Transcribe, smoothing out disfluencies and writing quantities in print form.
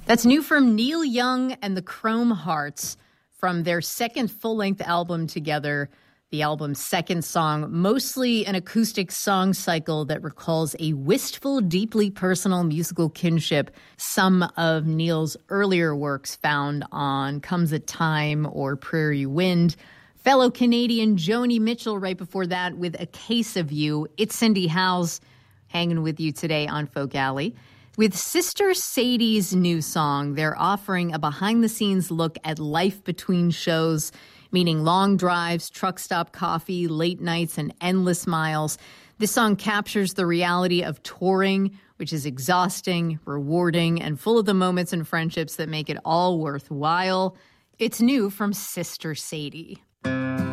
That's new from Neil Young and the Chrome Hearts from their second full-length album together. The album's second song, mostly an acoustic song cycle that recalls a wistful, deeply personal musical kinship some of Neil's earlier works found on Comes a Time or Prairie Wind. Fellow Canadian Joni Mitchell right before that with A Case of You. It's Cindy Howes hanging with you today on Folk Alley. With Sister Sadie's new song, they're offering a behind-the-scenes look at life between shows, meaning long drives, truck stop coffee, late nights, and endless miles. This song captures the reality of touring, which is exhausting, rewarding, and full of the moments and friendships that make it all worthwhile. It's new from Sister Sadie.